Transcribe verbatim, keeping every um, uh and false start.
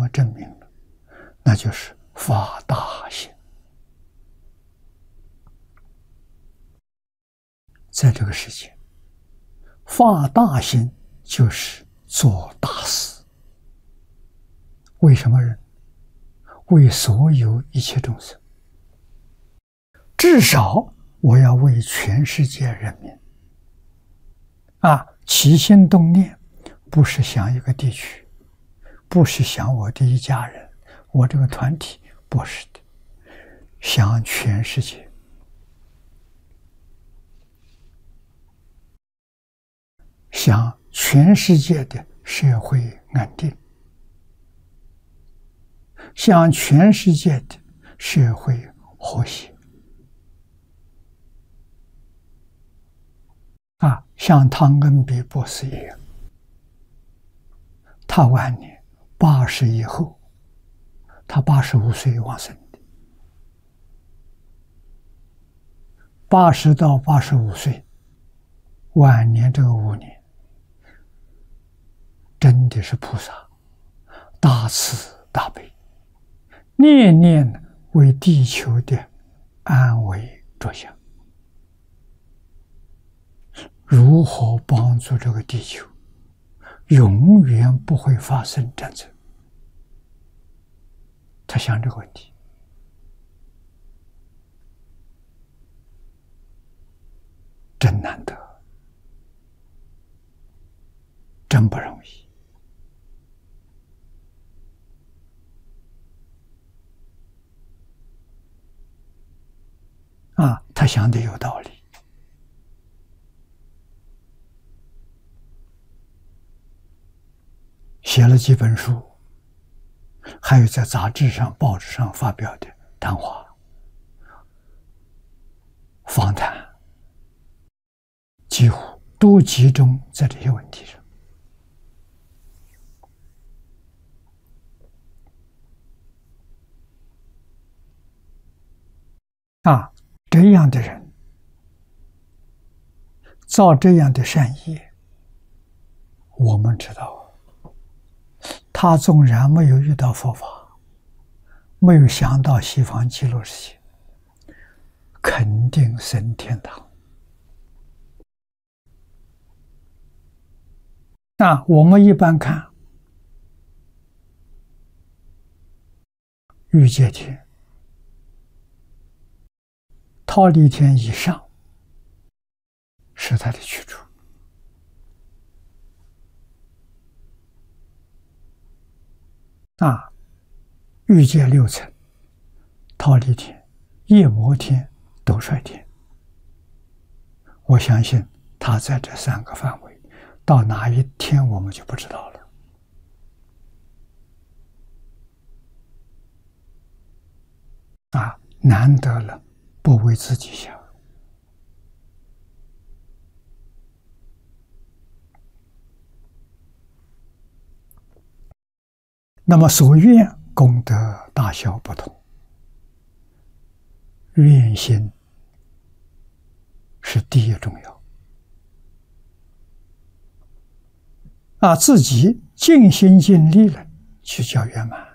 么证明了？那就是发大心。在这个世界，发大心就是做大事。为什么人？为所有一切众生。至少我要为全世界人民。啊，起心动念不是想一个地区，不是想我的一家人，我这个团体，不是的，想全世界。想全世界的社会安定，想全世界的社会和谐。啊，像汤恩比博士一样，他晚年八十以后，他八十五岁往生的，八十到八十五岁晚年这个五年，真的是菩萨，大慈大悲，念念为地球的安危着想。如何帮助这个地球永远不会发生战争？他想这个问题，真难得，真不容易。啊，他想的有道理。写了几本书，还有在杂志上、报纸上发表的谈话、访谈，几乎都集中在这些问题上。啊，这样的人造这样的善业，我们知道。他纵然没有遇到佛法，没有想到西方极乐世界，肯定升天堂。那我们一般看欲界天、忉利天以上是他的去处。啊，欲界六层，忉利天、夜摩天、斗率天，我相信他在这三个范围，到哪一天我们就不知道了。啊，难得了，不为自己想。那么所愿功德大小不同，愿心是第一重要。啊，自己尽心尽力了，就叫圆满。